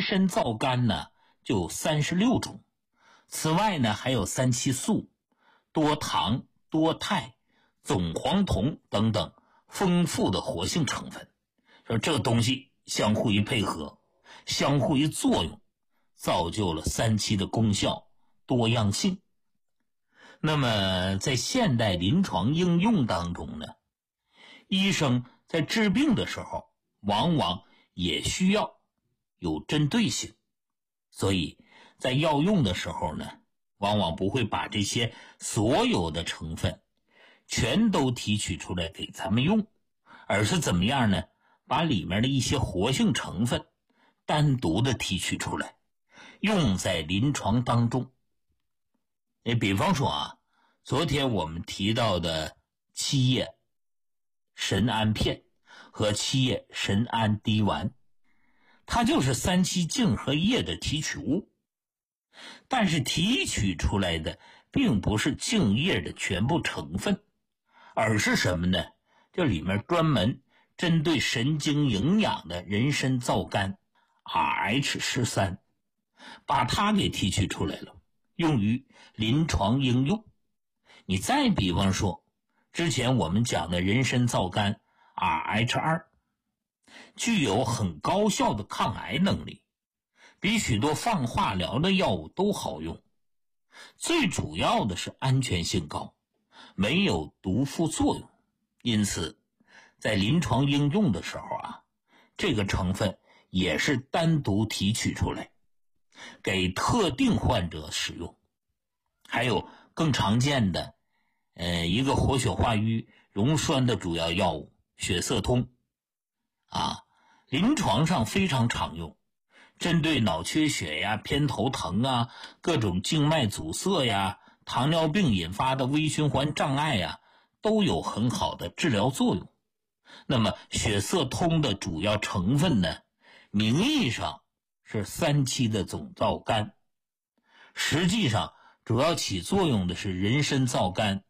人参皂苷呢就36种，此外呢还有3七素、多糖、多肽、总黄酮等等丰富的活性成分。说这个东西相互于配合，相互于作用，造就了3七的功效多样性。那么在现代临床应用当中呢，医生在治病的时候往往也需要有针对性，所以在药用的时候呢，往往不会把这些所有的成分全都提取出来给咱们用，而是怎么样呢？把里面的一些活性成分单独的提取出来，用在临床当中。比方说啊，昨天我们提到的七叶神安片和七叶神安滴丸，它就是3七净和叶的提取物，但是提取出来的并不是净叶的全部成分，而是什么呢？这里面专门针对神经营养的人参皂苷 RH13， 把它给提取出来了，用于临床应用。你再比方说之前我们讲的人参皂苷 RH2， 具有很高效的抗癌能力，比许多放化疗的药物都好用，最主要的是安全性高，没有毒副作用。因此在临床应用的时候啊，这个成分也是单独提取出来给特定患者使用。还有更常见的一个活血化瘀溶栓的主要药物血色通啊，临床上非常常用，针对脑缺血呀、偏头疼啊、各种静脉阻塞呀、糖尿病引发的微循环障碍呀，都有很好的治疗作用。那么血色通的主要成分呢，名义上是3七的总皂苷，实际上主要起作用的是人参皂苷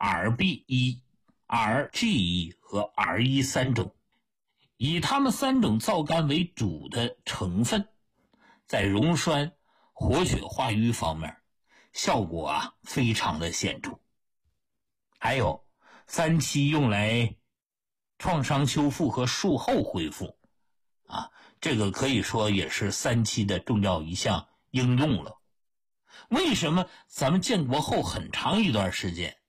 RB1、RG1 和 R1 3种，以它们3种皂苷为主的成分，在溶栓、活血化瘀方面效果啊非常的显著。还有3七用来创伤修复和术后恢复啊，这个可以说也是3七的重要一项应用了。为什么咱们建国后很长一段时间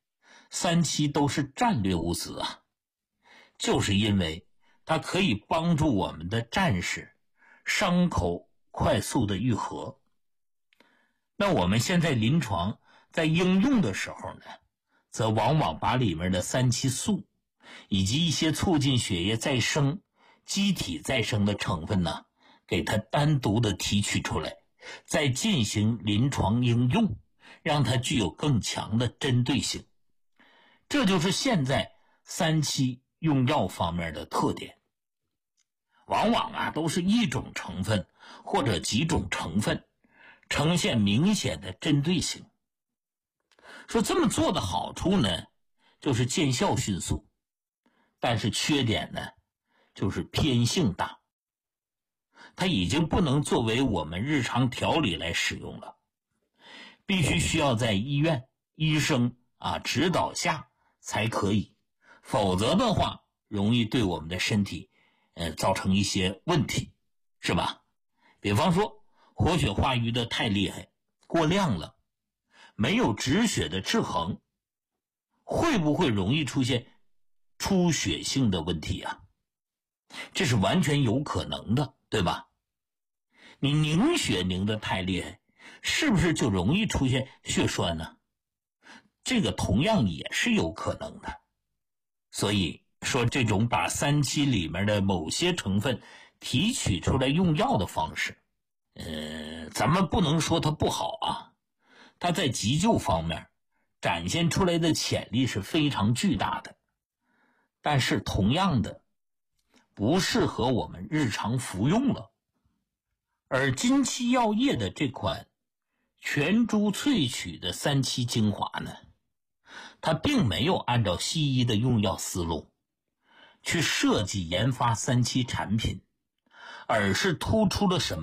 3七都是战略物资啊？就是因为它可以帮助我们的战士伤口快速的愈合。那我们现在临床在应用的时候呢，则往往把里面的3七素以及一些促进血液再生、机体再生的成分呢，给它单独的提取出来，再进行临床应用，让它具有更强的针对性。这就是现在3七用药方面的特点。往往啊都是一种成分或者几种成分，呈现明显的针对性。说这么做的好处呢，就是见效迅速，但是缺点呢，就是偏性大。它已经不能作为我们日常调理来使用了，必须需要在医院医生指导下才可以，否则的话容易对我们的身体造成一些问题，是吧？比方说活血化瘀的太厉害，过量了，没有止血的制衡，会不会容易出现出血性的问题啊？这是完全有可能的，对吧？你凝血凝得太厉害，是不是就容易出现血栓呢？这个同样也是有可能的。所以说这种把3七里面的某些成分提取出来用药的方式，咱们不能说它不好啊，它在急救方面展现出来的潜力是非常巨大的，但是同样的不适合我们日常服用了。而金漆药业的这款全株萃取的3七精华呢，它并没有按照西医的用药思路去设计研发3七产品，而是突出了什么